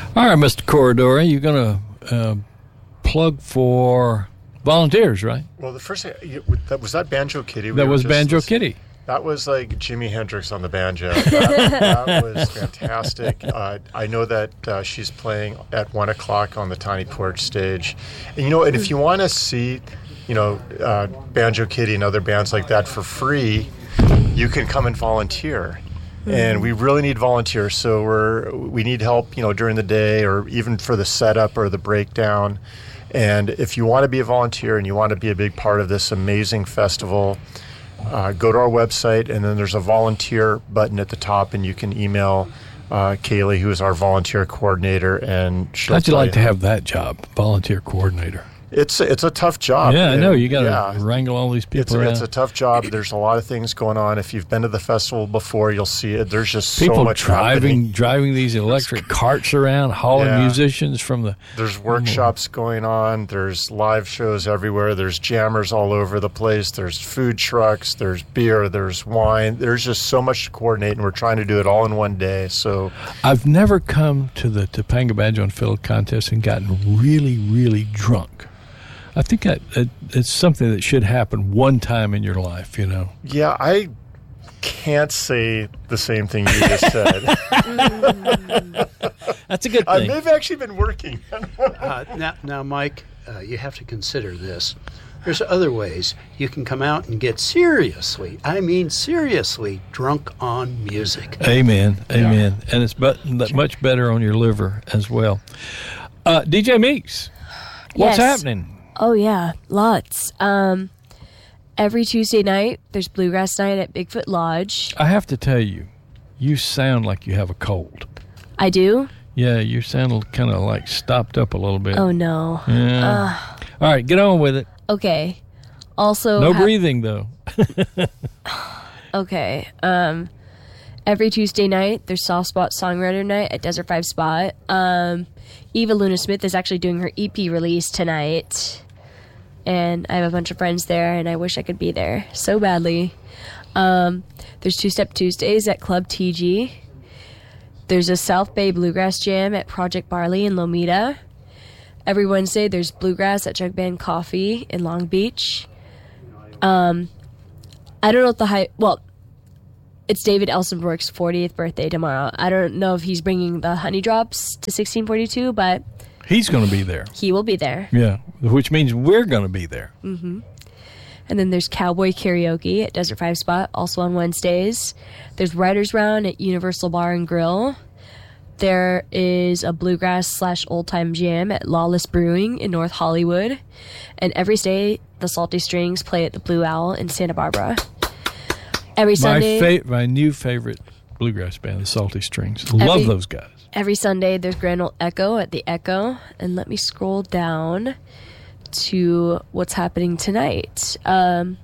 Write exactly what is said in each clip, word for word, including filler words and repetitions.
All right, Mister Corridor, you're going to uh, plug for volunteers, right? Well, the first thing, that was that Banjo Kitty. We that was just, Banjo Kitty. That was like Jimi Hendrix on the banjo. That, that was fantastic. Uh, I know that uh, she's playing at one o'clock on the Tiny Porch stage. And, you know, and if you want to see, you know, uh, Banjo Kitty and other bands like that for free, you can come and volunteer. Mm-hmm. And we really need volunteers. So we're we need help, you know, during the day or even for the setup or the breakdown. And if you want to be a volunteer and you want to be a big part of this amazing festival, Uh, go to our website, and then there's a volunteer button at the top, and you can email uh, Kaylee, who is our volunteer coordinator, and she'll How'd you tell like to have that job, volunteer coordinator? It's it's a tough job. Yeah, I know. You got to yeah. wrangle all these people It's a, around. it's a tough job. There's a lot of things going on. If you've been to the festival before, you'll see it. There's just people so much driving happening. driving these electric carts around, hauling Yeah. musicians from the. There's workshops going on. There's live shows everywhere. There's jammers all over the place. There's food trucks. There's beer. There's wine. There's just so much to coordinate, and we're trying to do it all in one day. So I've never come to the Topanga Banjo and Fiddle contest and gotten really, really drunk. I think that, that it's something that should happen one time in your life, you know. Yeah, I can't say the same thing you just said. That's a good Uh, thing. they've actually been working. uh, now, now, Mike, uh, you have to consider this. There's other ways you can come out and get seriously, I mean seriously, drunk on music. Amen, amen. Yeah. And it's but, much better on your liver as well. Uh, D J Meeks, what's Yes. happening? Oh, yeah, lots. Um, every Tuesday night, there's Bluegrass Night at Bigfoot Lodge. I have to tell you, you sound like you have a cold. I do? Yeah, you sound kind of like stopped up a little bit. Oh, no. Yeah. Uh, All right, get on with it. Okay. Also, no have, breathing, though. Okay. Um, every Tuesday night, there's Soft Spot Songwriter Night at Desert Five Spot. Um, Eva Luna Smith is actually doing her E P release tonight. And I have a bunch of friends there, and I wish I could be there so badly. Um, there's Two Step Tuesdays at Club T G. There's a South Bay Bluegrass Jam at Project Barley in Lomita. Every Wednesday, there's Bluegrass at Jug Band Coffee in Long Beach. Um, I don't know what the high... Well, it's David Elsenbrook's fortieth birthday tomorrow. I don't know if he's bringing the Honey Drops to sixteen forty-two, but... He's going to be there. He will be there. Yeah, which means we're going to be there. Mm-hmm. And then there's Cowboy Karaoke at Desert Five Spot, also on Wednesdays. There's Writers Round at Universal Bar and Grill. There is a Bluegrass slash Old Time Jam at Lawless Brewing in North Hollywood. And every day, the Salty Strings play at the Blue Owl in Santa Barbara. Every Sunday... My, fa- my new favorite bluegrass band, the Salty Strings. Love every, those guys. Every Sunday, there's Grand Ole Echo at the Echo. And let me scroll down to what's happening tonight. Um,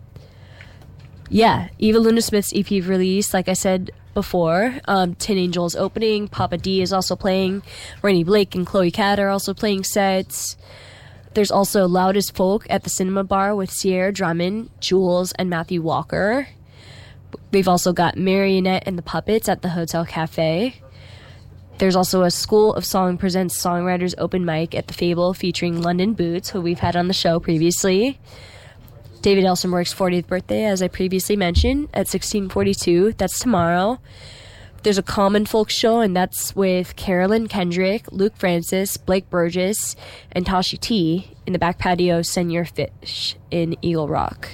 yeah, Eva Luna Smith's E P release, like I said before. Um, Tin Angel's opening. Papa D is also playing. Rainey Blake and Chloe Cat are also playing sets. There's also Loudest Folk at the Cinema Bar with Sierra Drummond, Jules, and Matthew Walker. We've also got Marionette and the Puppets at the Hotel Cafe. There's also a School of Song Presents Songwriters open mic at the Fable featuring London Boots, who we've had on the show previously. David Elsenberg's fortieth birthday, as I previously mentioned, at sixteen forty-two. That's tomorrow. There's a Common Folk show, and that's with Carolyn Kendrick, Luke Francis, Blake Burgess, and Tashi T in the back patio Senior Fish in Eagle Rock.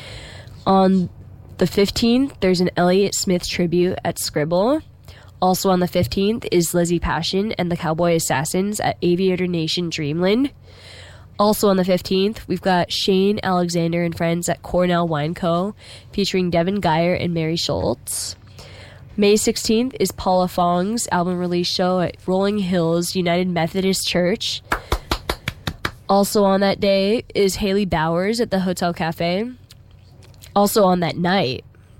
On the fifteenth, there's an Elliott Smith tribute at Scribble. Also on the fifteenth is Lizzie Passion and the Cowboy Assassins at Aviator Nation Dreamland. Also on the fifteenth, we've got Shane Alexander and Friends at Cornell Wine Co. featuring Devin Geyer and Mary Schultz. May sixteenth is Paula Fong's album release show at Rolling Hills United Methodist Church. Also on that day is Haley Bowers at the Hotel Cafe. Also on that night,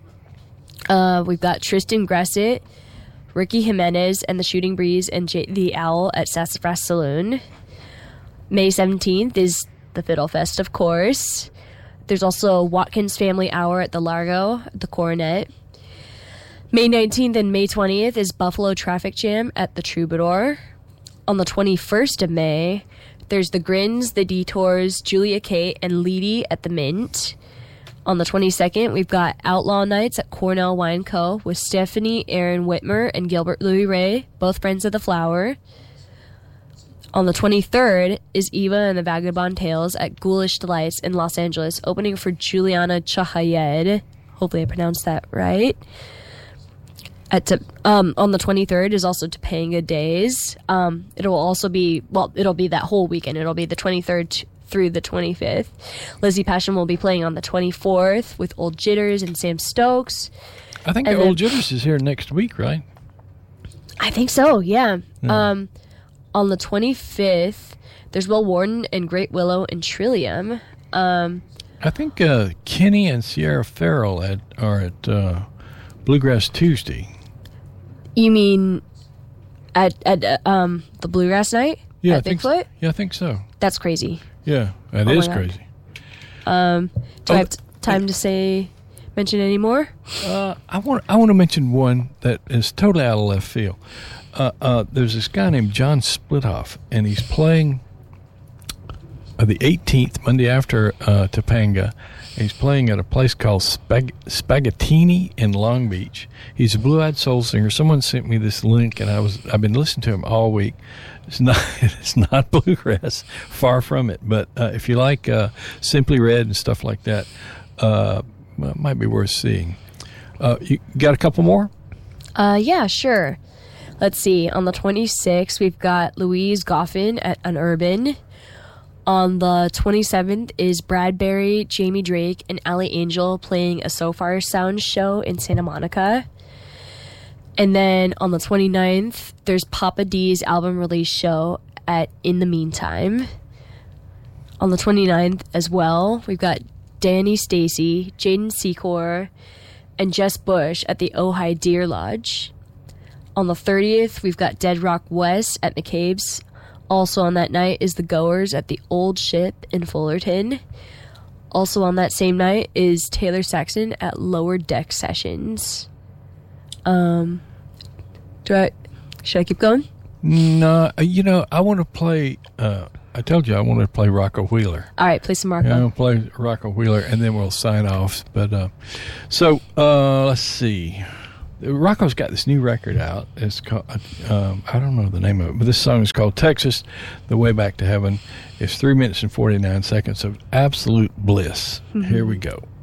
uh, we've got Tristan Gressett, Ricky Jimenez, and the Shooting Breeze and J- the Owl at Sassafras Saloon. May seventeenth is the Fiddle Fest, of course. There's also Watkins Family Hour at the Largo, at the Coronet. May nineteenth and May twentieth is Buffalo Traffic Jam at the Troubadour. on the twenty-first of May, there's the Grins, the Detours, Julia Kate, and Leedy at the Mint. On the twenty-second, we've got Outlaw Nights at Cornell Wine Co. with Stephanie Aaron Whitmer and Gilbert Louis Ray, both friends of the Flower. On the twenty-third is Eva and the Vagabond Tales at Ghoulish Delights in Los Angeles, opening for Juliana Chahayed. Hopefully I pronounced that right. At Te- um, on the twenty-third is also Topanga Days. Um, it'll also be, well, it'll be that whole weekend. It'll be the twenty-third t- through the twenty-fifth. Lizzie Passion will be playing on the twenty-fourth with Old Jitters and Sam Stokes. I think And the Old then- Jitters is here next week, right? I think so, yeah. Yeah. Um, on the twenty-fifth, there's Will Warden and Great Willow and Trillium. Um, I think uh, Kenny and Sierra Farrell at, are at uh, Bluegrass Tuesday. you mean at at uh, um the Bluegrass Night Yeah, I at think Bigfoot? So. Yeah, I think so. That's crazy. Yeah, that Oh my is God. crazy. Um, do Oh, I have t- time to say mention any more? Uh, I want I want to mention one that is totally out of left field. Uh, uh, there's this guy named John Splithoff, and he's playing uh, the eighteenth, Monday after uh, Topanga. He's playing at a place called Spag- Spaghettini in Long Beach. He's a blue-eyed soul singer. Someone sent me this link, and I was I've been listening to him all week. It's not it's not bluegrass, far from it. But uh, if you like uh, Simply Red and stuff like that, uh, well, it might be worth seeing. Uh, you got a couple more? Uh, yeah, sure. Let's see. On the twenty-sixth, we've got Louise Goffin at An Urban. On the twenty-seventh is Bradbury, Jamie Drake, and Allie Angel playing a So Far Sound show in Santa Monica. And then on the twenty-ninth, there's Papa D's album release show at In the Meantime. On the twenty-ninth as well, we've got Danny Stacy, Jaden Secor, and Jess Bush at the Ojai Deer Lodge. On the thirtieth, we've got Dead Rock West at McCabe's. Also on that night is The Goers at the Old Ship in Fullerton. Also on that same night is Taylor Saxon at Lower Deck Sessions. Um, do I, should I keep going? No, uh, you know, I want to play, uh, I told you I wanted to play Rocco Wheeler. All right, play some Marco. Yeah, I'll play Rocco Wheeler, and then we'll sign off. But uh, so uh, let's see. Rocco's got this new record out. It's called, um, I don't know the name of it, but this song is called Texas, The Way Back to Heaven. It's three minutes and forty-nine seconds of absolute bliss. Mm-hmm. Here we go.